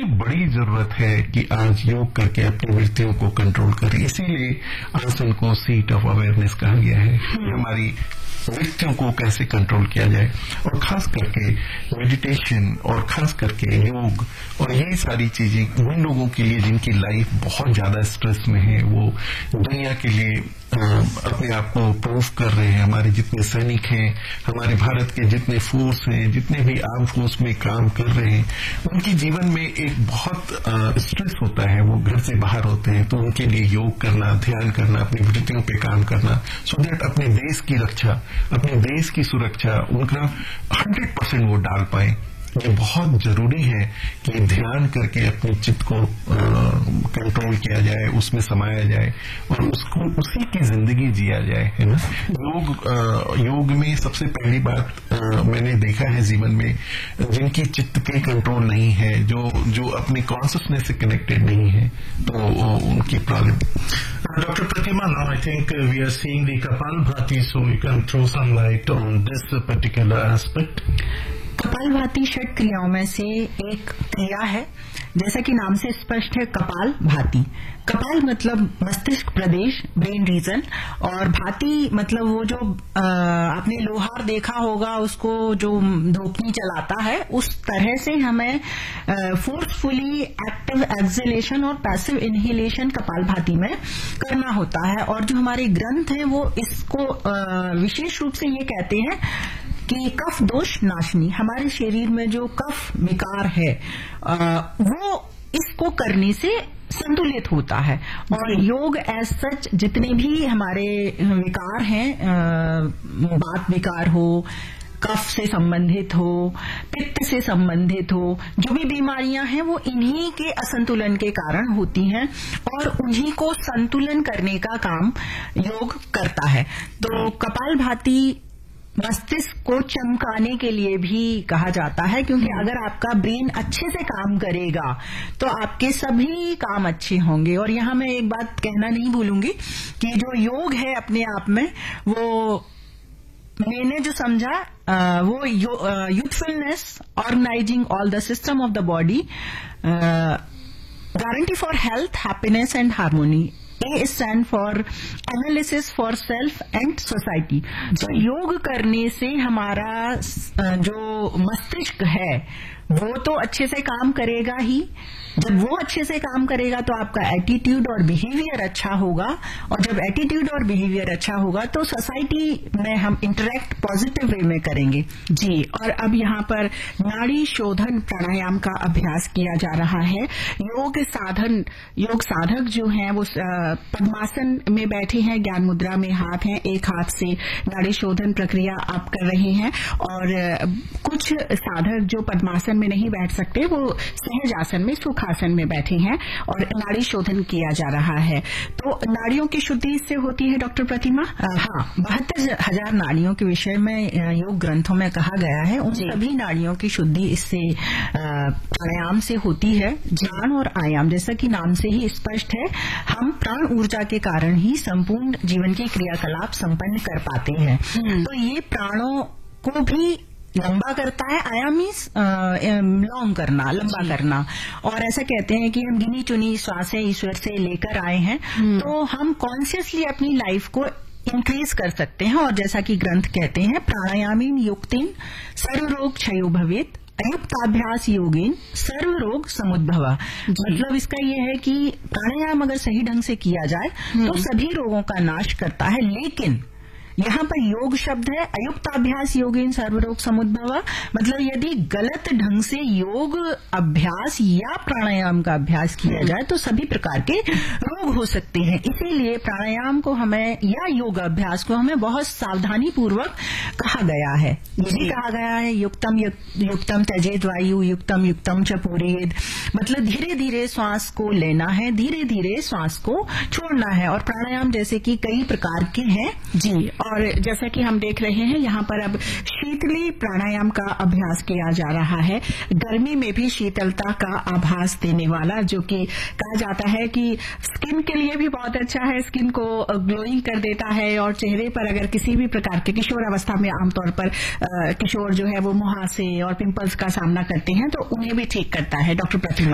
बड़ी जरूरत है कि आज योग करके अपनी वृत्तियों को कंट्रोल करें। इसीलिए आसन को सीट ऑफ अवेयरनेस कहा गया है कि हमारी वृत्तियों को कैसे कंट्रोल किया जाए, और खास करके मेडिटेशन और खास करके योग और ये सारी चीजें उन लोगों के लिए जिनकी लाइफ बहुत ज्यादा स्ट्रेस में है, वो दुनिया के लिए अपने आप को प्रूव कर रहे हैं। हमारे जितने सैनिक हैं, हमारे भारत के जितने फोर्स हैं, जितने भी आर्म फोर्स में काम कर रहे हैं, उनके जीवन में एक बहुत स्ट्रेस होता है, वो घर से बाहर होते हैं, तो उनके लिए योग करना, ध्यान करना, अपनी वृत्तियों पे काम करना, सो दैट अपने देश की रक्षा, अपने देश की सुरक्षा उनका 100% वो डाल पाए। ये बहुत जरूरी है कि ध्यान करके अपने चित्त को कंट्रोल किया जाए, उसमें समाया जाए और उसको उसी की जिंदगी जिया जाए, है ना। योग में सबसे पहली बात मैंने देखा है जीवन में, जिनकी चित्त पे कंट्रोल नहीं है, जो अपनी कॉन्शियसनेस से कनेक्टेड नहीं है, तो उनकी problem. Dr. Pratima, now I think we are seeing the Kapalbhati, so you can throw some light on this particular aspect. Kapalbhati षट क्रियाओं में से एक क्रिया है, जैसा कि नाम से स्पष्ट है, कपाल भाती। कपाल मतलब मस्तिष्क प्रदेश, ब्रेन रीजन, और भाती मतलब वो जो आपने लोहार देखा होगा, उसको जो धोपनी चलाता है, उस तरह से हमें फोर्सफुली एक्टिव एक्सहेलेशन और पैसिव इनहेलेशन कपाल भाती में करना होता है। और जो हमारे ग्रंथ हैं वो इसको विशेष रूप से ये कहते हैं कि कफ दोष नाशनी, हमारे शरीर में जो कफ विकार है वो इसको करने से संतुलित होता है। और योग एज सच जितने भी हमारे विकार हैं, वात विकार हो, कफ से संबंधित हो, पित्त से संबंधित हो, जो भी बीमारियां हैं वो इन्हीं के असंतुलन के कारण होती हैं, और उन्हीं को संतुलन करने का काम योग करता है। तो कपालभाति मस्तिष्क को चमकाने के लिए भी कहा जाता है, क्योंकि अगर आपका ब्रेन अच्छे से काम करेगा तो आपके सभी काम अच्छे होंगे। और यहां मैं एक बात कहना नहीं भूलूंगी कि जो योग है अपने आप में, वो मैंने जो समझा वो youthfulness, organising all the system of the body, guarantee for health, happiness and harmony. A stand for analysis for self and society. तो योग करने से हमारा जो मस्तिष्क है वो तो अच्छे से काम करेगा ही। जब वो अच्छे से काम करेगा तो आपका एटीट्यूड और बिहेवियर अच्छा होगा, और जब एटीट्यूड और बिहेवियर अच्छा होगा तो सोसाइटी में हम इंटरेक्ट पॉजिटिव वे में करेंगे। जी, और अब यहाँ पर नाड़ी शोधन प्राणायाम का अभ्यास किया जा रहा है। योग साधक जो हैं वो पद्मासन में बैठे हैं, ज्ञान मुद्रा में हाथ हैं, एक हाथ से नाड़ी शोधन प्रक्रिया आप कर रहे हैं। और कुछ साधक जो पद्मासन में नहीं बैठ सकते वो सहज आसन में, सुखासन में बैठे हैं और नाड़ी शोधन किया जा रहा है। तो नाड़ियों की शुद्धि इससे होती है डॉक्टर प्रतिमा? हाँ, 72,000 नाड़ियों के विषय में योग ग्रंथों में कहा गया है। उन सभी नाड़ियों की शुद्धि इससे प्राणायाम से होती है। ज्ञान और आयाम, जैसा कि नाम से ही स्पष्ट है, हम प्राण ऊर्जा के कारण ही संपूर्ण जीवन की क्रियाकलाप संपन्न कर पाते हैं। तो ये प्राणों को भी लंबा करता है। आयाम मीन्स लॉन्ग करना, लंबा करना। और ऐसा कहते हैं कि हम गिनी चुनी श्वासें ईश्वर से लेकर आए हैं, तो हम कॉन्शियसली अपनी लाइफ को इंक्रीज कर सकते हैं। और जैसा कि ग्रंथ कहते हैं, प्राणायामीन युक्तिन सर्वरोग क्षयो भवेत्, अयुक्ताभ्यास योगेन सर्व रोग समुद्भव। मतलब इसका यह है कि प्राणायाम अगर सही ढंग से किया जाए तो सभी रोगों का नाश करता है। लेकिन यहाँ पर योग शब्द है, अयुक्ताभ्यास योगेन सर्वरोग समुद्भव, मतलब यदि गलत ढंग से योग अभ्यास या प्राणायाम का अभ्यास किया जाए तो सभी प्रकार के रोग हो सकते हैं। इसीलिए प्राणायाम को हमें या योग अभ्यास को हमें बहुत सावधानी पूर्वक कहा गया है। ये भी कहा गया है युक्तम त्यजेत वायु युक्तम युक्तम च पूरेद, मतलब धीरे धीरे श्वास को लेना है, धीरे धीरे श्वास को छोड़ना है। और प्राणायाम जैसे कि कई प्रकार के हैं जी। और जैसा कि हम देख रहे हैं यहाँ पर अब शीतली प्राणायाम का अभ्यास किया जा रहा है। गर्मी में भी शीतलता का आभास देने वाला, जो कि कहा जाता है कि स्किन के लिए भी बहुत अच्छा है, स्किन को ग्लोइंग कर देता है। और चेहरे पर अगर किसी भी प्रकार के किशोर अवस्था में आमतौर पर किशोर जो है वो मुहासे और पिंपल्स का सामना करते हैं तो उन्हें भी ठीक करता है। डॉक्टर प्रतिमा।